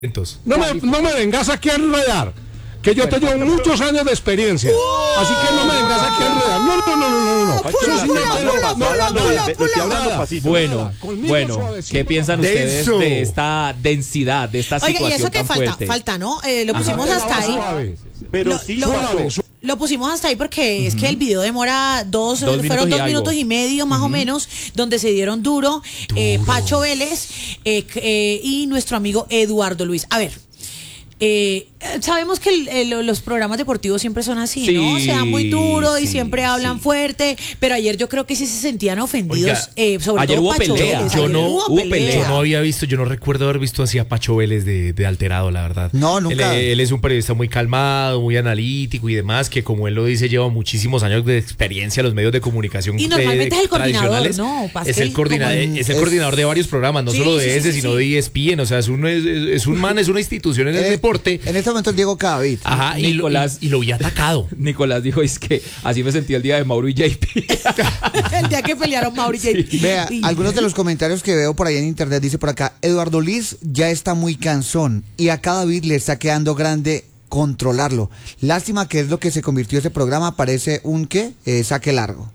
No me vengas aquí a enredar, que yo tengo muchos años de experiencia, así que no me vengas aquí a enredar. No. Bueno, ¿qué piensan ustedes de esta densidad, de esta situación? Oiga, y eso que tan fuerte? falta, ¿no? Lo pusimos hasta ahí. Pero sí, Lo pusimos hasta ahí porque es que el video demora fueron 2 minutos y medio más o menos, donde se dieron duro. Pacho Vélez y nuestro amigo Eduardo Luis. A ver, sabemos que los programas deportivos siempre son así, ¿no? Se dan muy duro y siempre hablan fuerte, pero ayer yo creo que sí se sentían ofendidos. Sobre ayer todo hubo Pacho pelea. Vélez. Yo no había visto, yo no recuerdo haber visto así a Pacho Vélez de alterado, la verdad. No, nunca. Él es un periodista muy calmado, muy analítico y demás, que como él lo dice, lleva muchísimos años de experiencia en los medios de comunicación. Y normalmente es el coordinador, ¿no? Es el coordinador de varios programas, no solo de ese, sino de ESPN. O sea, es una institución en el deporte. En este momento es Diego Cadavid. Ajá, y lo vi atacado. Nicolás dijo, es que así me sentí el día de Mauro y JP. El día que pelearon Mauro y JP. Vea, algunos de los comentarios que veo por ahí en internet, dice por acá, Eduardo Luis ya está muy cansón y a Cadavid le está quedando grande controlarlo. Lástima que es lo que se convirtió ese programa, parece un saque largo.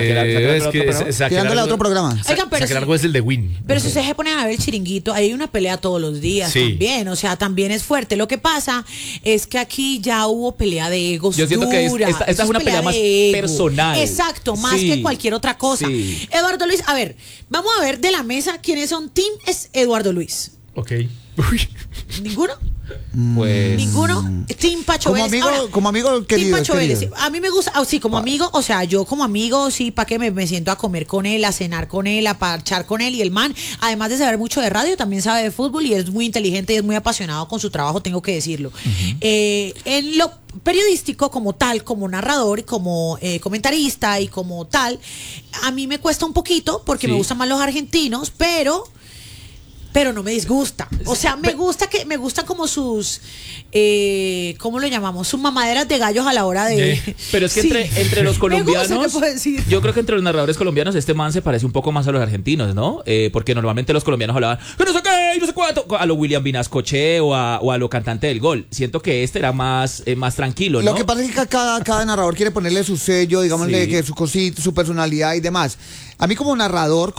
Tirándole a otro programa. Oigan, pero Saque largo es el de Win. Pero si ustedes se ponen a ver el Chiringuito, hay una pelea todos los días también, o sea, también es fuerte. Lo que pasa es que aquí ya hubo pelea de egos. Yo siento que esta es una pelea más personal. Exacto, más que cualquier otra cosa. Eduardo Luis, a ver, vamos a ver de la mesa quiénes son Team Eduardo Luis. Ok. ¿Ninguno? Pues ninguno. Team Pacho Vélez. Como amigo querido. Team Pacho Vélez. A mí me gusta, como amigo, o sea, yo como amigo, sí, para que me siento a comer con él, a cenar con él, a parchar con él. Y el man, además de saber mucho de radio, también sabe de fútbol y es muy inteligente y es muy apasionado con su trabajo, tengo que decirlo. En lo periodístico como tal, como narrador, como comentarista y como tal, a mí me cuesta un poquito porque me gustan más los argentinos, pero no me disgusta. O sea, me gustan como sus ¿cómo lo llamamos? Sus mamaderas de gallos a la hora de. Pero es que entre los colombianos, decir. Yo creo que entre los narradores colombianos este man se parece un poco más a los argentinos, ¿no? Porque normalmente los colombianos hablaban que no sé qué y no sé cuánto, a lo William Vinascoche o a lo cantante del gol. Siento que este era más tranquilo, ¿no? Lo que pasa es que cada narrador quiere ponerle su sello, digámosle que su cosita, su personalidad y demás. A mí como narrador,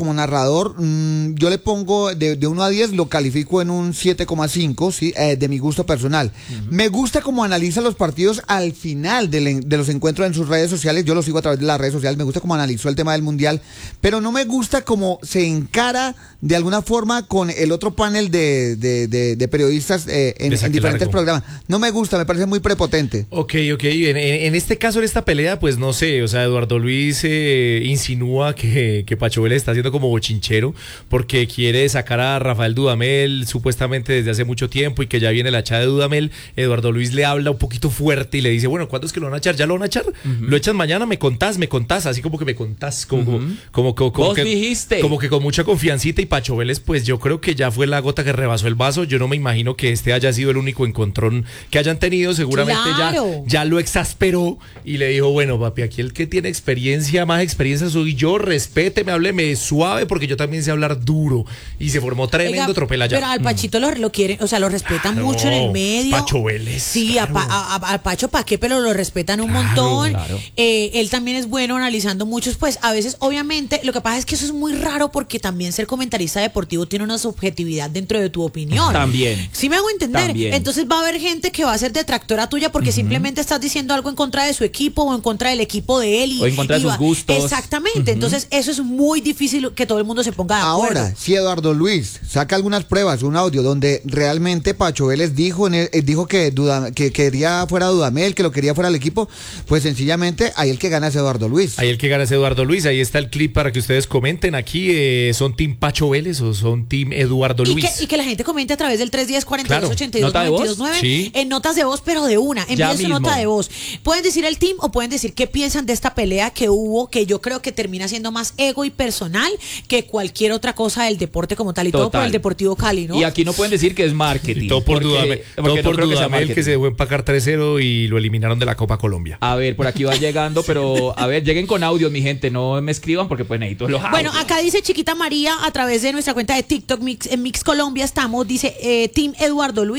yo le pongo de 1 a 10, lo califico en un 7,5, ¿sí? De mi gusto personal. Me gusta cómo analiza los partidos al final de los encuentros en sus redes sociales. Yo lo sigo a través de las redes sociales. Me gusta cómo analizó el tema del Mundial, pero no me gusta cómo se encara de alguna forma con el otro panel de periodistas en diferentes programas. No me gusta, me parece muy prepotente. Ok. En este caso, en esta pelea, pues no sé, o sea, Eduardo Luis insinúa que Pacho Vélez está haciendo como bochinchero porque quiere sacar a Rafael Dudamel supuestamente desde hace mucho tiempo y que ya viene la echada de Dudamel. Eduardo Luis le habla un poquito fuerte y le dice, bueno, ¿cuándo es que lo van a echar? ¿Ya lo van a echar? ¿Lo echan mañana? ¿Me contás? Así como que me contás, como ¿Vos dijiste? Como que con mucha confiancita. Y Pacho Vélez, pues yo creo que ya fue la gota que rebasó el vaso. Yo no me imagino que este haya sido el único encontrón que hayan tenido. Seguramente ya lo exasperó y le dijo, bueno, papi, aquí el que tiene más experiencia soy yo, respéteme, hábleme suave porque yo también sé hablar duro. Y se formó tremendo tropel allá. Pero al Pachito lo quieren, o sea, lo respetan mucho en el medio. Pacho Vélez. Sí, a Pacho, ¿para qué? Pero lo respetan un montón. Él también es bueno analizando muchos, pues a veces, obviamente, lo que pasa es que eso es muy raro porque también ser comentarista deportivo tiene una subjetividad dentro de tu opinión. También. ¿Sí me hago entender? También. Entonces va a haber gente que va a ser detractora tuya porque simplemente estás diciendo algo en contra de su equipo o en contra del equipo de él. O en contra de sus gustos. Exactamente. Entonces eso es muy difícil que todo el mundo se ponga de acuerdo. Ahora, si Eduardo Luis saca algunas pruebas, un audio donde realmente Pacho Vélez dijo que quería fuera Dudamel, que lo quería fuera del equipo, pues sencillamente ahí el que gana es Eduardo Luis. Ahí está el clip para que ustedes comenten aquí, ¿son Team Pacho Vélez o son Team Eduardo Luis? Y que la gente comente a través del 310-4282-92-9 ¿Nota de voz? Sí. En notas de voz, pero de una, envíen su nota de voz. Pueden decir el team o pueden decir qué piensan de esta pelea que hubo, que yo creo que termina siendo más ego y personal que cualquier otra cosa del deporte como tal y todo con el Deportivo Cali, ¿no? Y aquí no pueden decir que es marketing. Y todo por porque- Dudamel, porque todo no por creo que sea Dudamel, que marketing. se dejó empacar 3-0 y lo eliminaron de la Copa Colombia. A ver, por aquí va llegando, pero a ver, lleguen con audios, mi gente, no me escriban porque pues necesito los audios. Bueno, acá dice Chiquita María a través de nuestra cuenta de TikTok, en Mix Colombia estamos, dice Team Eduardo Luis.